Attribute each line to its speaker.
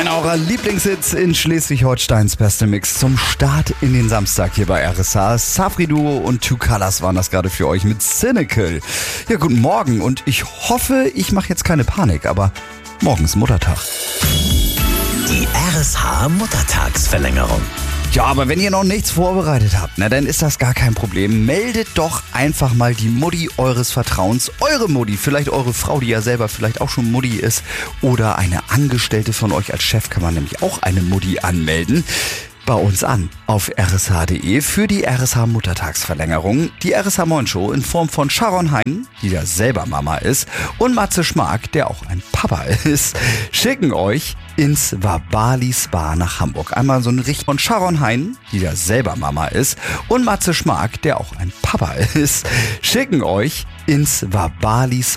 Speaker 1: Einer eurer Lieblingshits in Schleswig-Holsteins beste Mix zum Start in den Samstag hier bei RSH. Safri Duo und Two Colors waren das gerade für euch mit Cynical. Ja, guten Morgen und ich hoffe, ich mache jetzt keine Panik, aber morgen ist Muttertag.
Speaker 2: Die RSH Muttertagsverlängerung.
Speaker 1: Ja, aber wenn ihr noch nichts vorbereitet habt, dann ist das gar kein Problem. Meldet doch einfach mal die Mutti eures Vertrauens, eure Mutti, vielleicht eure Frau, die ja selber vielleicht auch schon Mutti ist, oder eine Angestellte von euch. Als Chef kann man nämlich auch eine Mutti anmelden. Bei uns an auf rsh.de für die RSH Muttertagsverlängerung. Die RSH Moin Show in Form von Sharon Hein, die ja selber Mama ist, und Matze Schmark, der auch ein Papa ist, schicken euch ins Wabali Spa nach Hamburg. Einmal so ein Richt von Sharon Hein, die ja selber Mama ist, und Matze Schmark, der auch ein Papa ist, schicken euch ins Wabali Spa